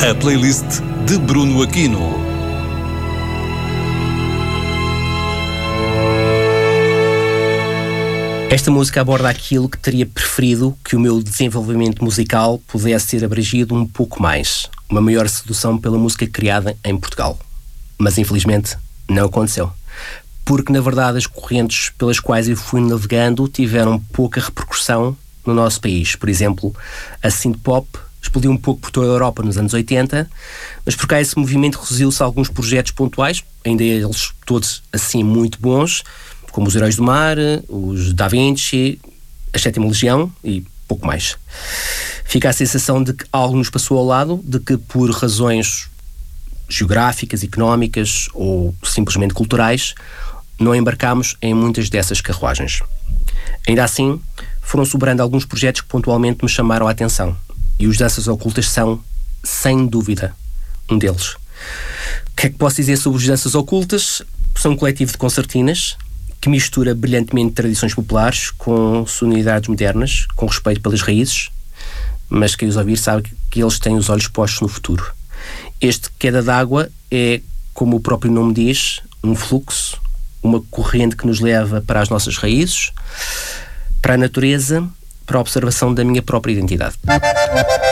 A playlist de Bruno Aquino. Esta música aborda aquilo que teria preferido que o meu desenvolvimento musical pudesse ser abrangido um pouco mais. Uma maior sedução pela música criada em Portugal. Mas infelizmente não aconteceu. Porque na verdade as correntes pelas quais eu fui navegando tiveram pouca repercussão no nosso país. Por exemplo, a synth-pop explodiu um pouco por toda a Europa nos anos 80, mas por cá esse movimento reduziu-se a alguns projetos pontuais, ainda eles todos assim muito bons, como os Heróis do Mar, os Da Vinci, a Sétima Legião e pouco mais. Fica a sensação de que algo nos passou ao lado, de que por razões geográficas, económicas ou simplesmente culturais, não embarcámos em muitas dessas carruagens. Ainda assim, foram sobrando alguns projetos que pontualmente me chamaram a atenção. E os Danças Ocultas são, sem dúvida, um deles. O que é que posso dizer sobre os Danças Ocultas? São um coletivo de concertinas que mistura brilhantemente tradições populares com sonoridades modernas, com respeito pelas raízes, mas quem os ouvir sabe que eles têm os olhos postos no futuro. Este Queda d'Água é, como o próprio nome diz, um fluxo, uma corrente que nos leva para as nossas raízes, para a natureza, para a observação da minha própria identidade.